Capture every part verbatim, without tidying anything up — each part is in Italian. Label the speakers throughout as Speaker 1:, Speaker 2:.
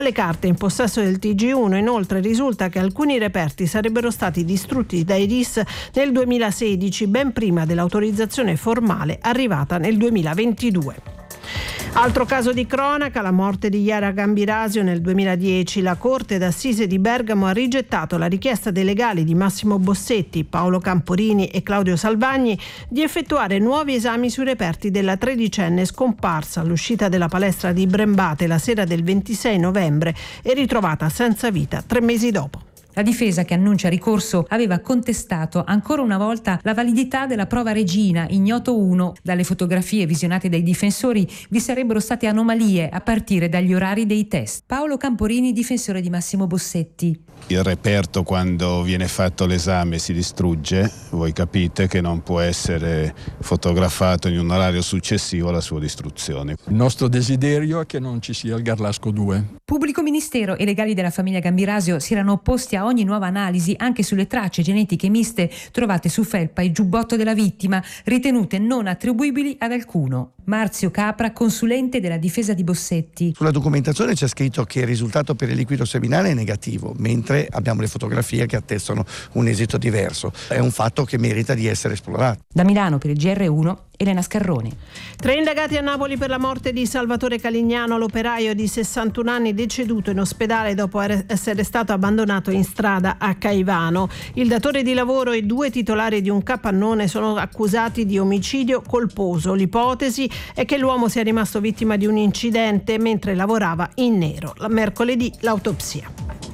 Speaker 1: Le carte in possesso del T G uno, inoltre, risulta che alcuni reperti sarebbero stati distrutti dai R I S nel duemilasedici, ben prima dell'autorizzazione formale arrivata nel duemilaventidue. Altro caso di cronaca, la morte di Chiara Gambirasio nel duemiladieci. La Corte d'Assise di Bergamo ha rigettato la richiesta dei legali di Massimo Bossetti, Paolo Camporini e Claudio Salvagni di effettuare nuovi esami sui reperti della tredicenne scomparsa all'uscita della palestra di Brembate la sera del ventisei novembre e ritrovata senza vita tre mesi dopo.
Speaker 2: La difesa, che annuncia ricorso, aveva contestato ancora una volta la validità della prova regina ignoto uno. Dalle fotografie visionate dai difensori vi sarebbero state anomalie a partire dagli orari dei test. Paolo Camporini, difensore di Massimo Bossetti.
Speaker 3: Il reperto, quando viene fatto l'esame, si distrugge. Voi capite che non può essere fotografato in un orario successivo alla sua distruzione.
Speaker 4: Il nostro desiderio è che non ci sia il Garlasco due.
Speaker 2: Pubblico ministero e legali della famiglia Gambirasio si erano opposti a ogni nuova analisi anche sulle tracce genetiche miste trovate su felpa e giubbotto della vittima, ritenute non attribuibili ad alcuno. Marzio Capra, consulente della difesa di Bossetti.
Speaker 5: Sulla documentazione c'è scritto che il risultato per il liquido seminale è negativo, mentre abbiamo le fotografie che attestano un esito diverso. È un fatto che merita di essere esplorato.
Speaker 2: Da Milano per il G R uno, Elena Scarroni.
Speaker 1: Tre indagati a Napoli per la morte di Salvatore Calignano, l'operaio di sessantuno anni deceduto in ospedale dopo essere stato abbandonato in strada a Caivano. Il datore di lavoro e due titolari di un capannone sono accusati di omicidio colposo. L'ipotesi è che l'uomo sia rimasto vittima di un incidente mentre lavorava in nero. Mercoledì l'autopsia.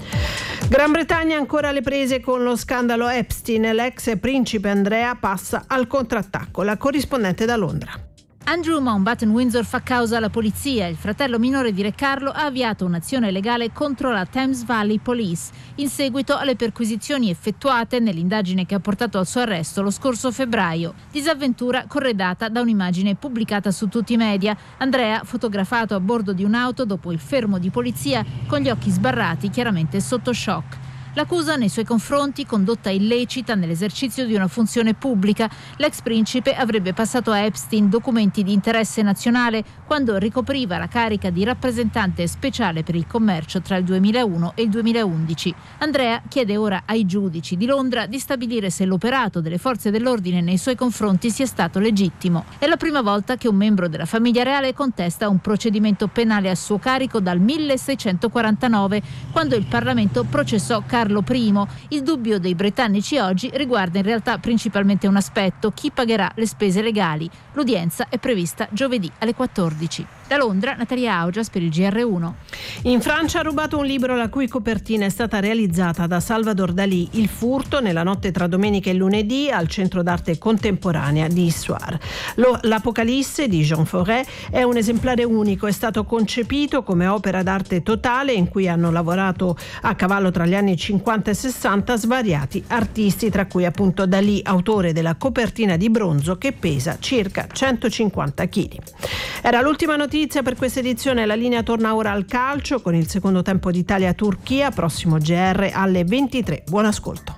Speaker 1: Gran Bretagna ancora alle prese con lo scandalo Epstein. L'ex principe Andrea passa al contrattacco. La corrispondente da Londra.
Speaker 6: Andrew Mountbatten Windsor fa causa alla polizia. Il fratello minore di Re Carlo ha avviato un'azione legale contro la Thames Valley Police in seguito alle perquisizioni effettuate nell'indagine che ha portato al suo arresto lo scorso febbraio. Disavventura corredata da un'immagine pubblicata su tutti i media. Andrea fotografato a bordo di un'auto dopo il fermo di polizia con gli occhi sbarrati, chiaramente sotto shock. L'accusa nei suoi confronti, condotta illecita nell'esercizio di una funzione pubblica. L'ex principe avrebbe passato a Epstein documenti di interesse nazionale quando ricopriva la carica di rappresentante speciale per il commercio tra il duemilauno e il duemilaundici. Andrea chiede ora ai giudici di Londra di stabilire se l'operato delle forze dell'ordine nei suoi confronti sia stato legittimo. È la prima volta che un membro della famiglia reale contesta un procedimento penale a suo carico dal milleseicentoquarantanove, quando il Parlamento processò Carlo I. Il dubbio dei britannici oggi riguarda in realtà principalmente un aspetto: chi pagherà le spese legali. L'udienza è prevista giovedì alle quattordici. Da Londra, Natalia Augias per il G R uno.
Speaker 1: In Francia ha rubato un libro la cui copertina è stata realizzata da Salvador Dalì. Il furto nella notte tra domenica e lunedì al Centro d'Arte Contemporanea di Issoire. Lo, L'Apocalisse di Jean Forêt è un esemplare unico, è stato concepito come opera d'arte totale in cui hanno lavorato a cavallo tra gli anni cinquanta e sessanta svariati artisti, tra cui appunto Dalì, autore della copertina di bronzo che pesa circa centocinquanta chili. Era l'ultima notizia per questa edizione. La linea torna ora al calcio con il secondo tempo d'Italia-Turchia, prossimo G R alle ventitré. Buon ascolto.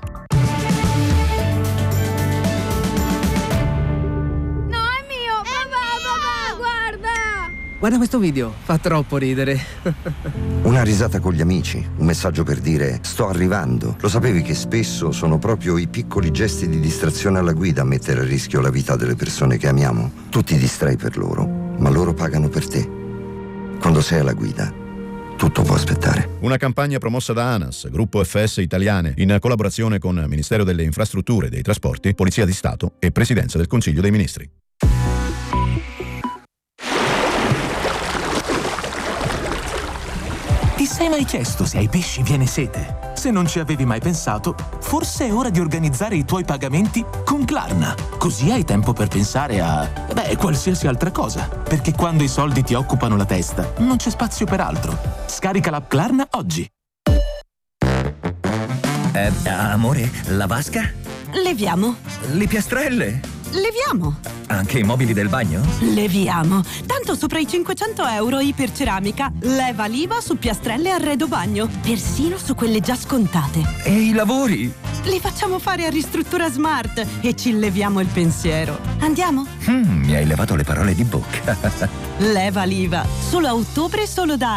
Speaker 7: Guarda questo video, fa troppo ridere.
Speaker 8: Una risata con gli amici, un messaggio per dire sto arrivando. Lo sapevi che spesso sono proprio i piccoli gesti di distrazione alla guida a mettere a rischio la vita delle persone che amiamo? Tu ti distrai per loro, ma loro pagano per te. Quando sei alla guida, tutto può aspettare.
Speaker 9: Una campagna promossa da ANAS, Gruppo F S Italiane, in collaborazione con Ministero delle Infrastrutture e dei Trasporti, Polizia di Stato e Presidenza del Consiglio dei Ministri.
Speaker 10: Ti sei mai chiesto se ai pesci viene sete? Se non ci avevi mai pensato, forse è ora di organizzare i tuoi pagamenti con Klarna. Così hai tempo per pensare a, beh, qualsiasi altra cosa. Perché quando i soldi ti occupano la testa, non c'è spazio per altro. Scarica l'app Klarna oggi.
Speaker 11: Eh, amore, la vasca?
Speaker 12: Leviamo.
Speaker 11: Le piastrelle?
Speaker 12: Leviamo.
Speaker 11: Anche i mobili del bagno?
Speaker 12: Leviamo. Tanto sopra i cinquecento euro Iperceramica. Leva l'I V A su piastrelle e arredo bagno. Persino su quelle già scontate.
Speaker 11: E i lavori?
Speaker 12: Li facciamo fare a Ristruttura Smart e ci leviamo il pensiero. Andiamo?
Speaker 11: Mm, mi hai levato le parole di bocca.
Speaker 12: Leva l'I V A. Solo a ottobre, solo da